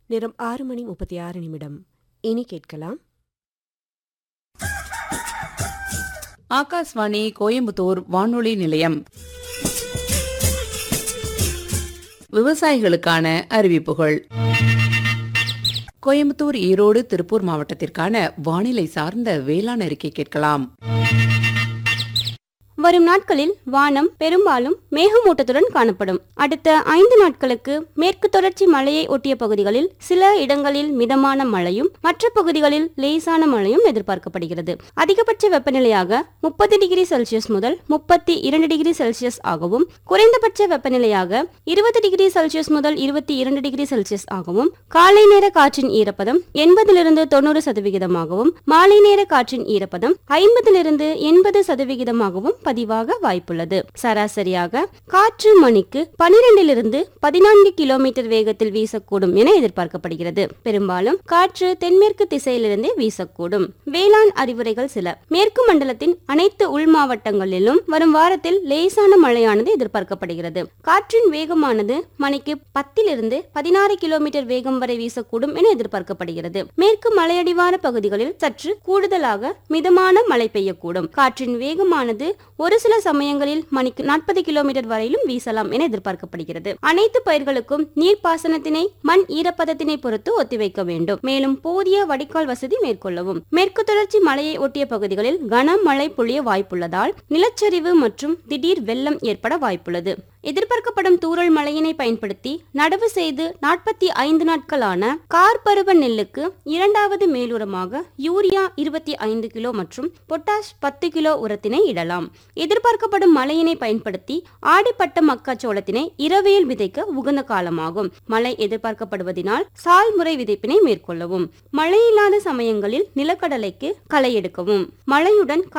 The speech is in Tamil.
நேரம் 6:36. இனி கேட்கலாம். ஆகாஷ்வாணி கோயம்புத்தூர் வானொலி நிலையம். விவசாயிகளுக்கான அறிவிப்புகள். கோயம்புத்தூர், ஈரோடு, திருப்பூர் மாவட்டத்திற்கான வானிலை சார்ந்த வேளாண் அறிக்கை கேட்கலாம். வரும் நாட்களில் வானம் பெரும்பாலும் மேகமூட்டத்துடன் காணப்படும். அடுத்த 5 நாட்களுக்கு மேற்கு தொடர்ச்சி மலையை ஒட்டிய பகுதிகளில் சில இடங்களில் மிதமான மழையும் மற்ற பகுதிகளில் லேசான மழையும் எதிர்பார்க்கப்படுகிறது. அதிகபட்ச வெப்பநிலையாக 30 டிகிரி செல்சியஸ் முதல் 32 டிகிரி செல்சியஸ் ஆகவும், குறைந்தபட்ச வெப்பநிலையாக 20 டிகிரி செல்சியஸ் முதல் 22 டிகிரி செல்சியஸ் ஆகவும், காலை நேர காற்றின் ஈரப்பதம் 80% மாலை நேர காற்றின் ஈரப்பதம் 50% பதிவாக வாய்ப்புள்ளது. சராசரியாக காற்று மணிக்கு 12 14 கிலோமீட்டர் வேகத்தில் வீசக்கூடும் என எதிர்பார்க்கப்படுகிறது. பெரும்பாலும் காற்று தென்மேற்கு திசையிலிருந்தே வீசக்கூடும். வேளாண் அறிவுரைகள் சில. மேற்கு மண்டலத்தின் அனைத்து உள் மாவட்டங்களிலும் வரும் வாரத்தில் லேசான மழையானது எதிர்பார்க்கப்படுகிறது. காற்றின் வேகமானது மணிக்கு 10 16 கிலோமீட்டர் வேகம் வரை வீசக்கூடும் என எதிர்பார்க்கப்படுகிறது. மேற்கு மலையடிவார பகுதிகளில் சற்று கூடுதலாக மிதமான மழை பெய்யக்கூடும். காற்றின் வேகமானது ஒரு சில சமயங்களில் மணிக்கு 40 கிலோமீட்டர் வரையிலும் வீசலாம் என எதிர்பார்க்கப்படுகிறது. அனைத்து பயிர்களுக்கும் நீர்ப்பாசனத்தினை மண் ஈரப்பதத்தினை பொறுத்து ஒத்திவைக்க வேண்டும். மேலும் போதிய வடிகால் வசதி மேற்கொள்ளவும். மேற்கு தொடர்ச்சி மலையை ஒட்டிய பகுதிகளில் கனமழை பொழிய வாய்ப்புள்ளதால் நிலச்சரிவு மற்றும் திடீர் வெள்ளம் ஏற்பட வாய்ப்புள்ளது. எதிர்பார்க்கப்படும் தூறல் மழையினை பயன்படுத்தி நடவு செய்து 45 நாட்களான கார்பருவ நெல்லுக்கு 2வது மேலுரமாக யூரியா 25 கிலோ மற்றும் பொட்டாஷ் 10 கிலோ உரத்தினை இடலாம். எதிர்பார்க்கப்படும் மழையினை பயன்படுத்தி ஆடிப்பட்ட மக்காச்சோளத்தினை இரவையில் விதைக்க உகந்த காலமாகும். மழை எதிர்பார்க்கப்படுவதனால் சால் முறை விதைப்பினை மேற்கொள்ளவும். மழை இல்லாத சமயங்களில் நிலக்கடலைக்கு களை எடுக்கவும். மழையுடன்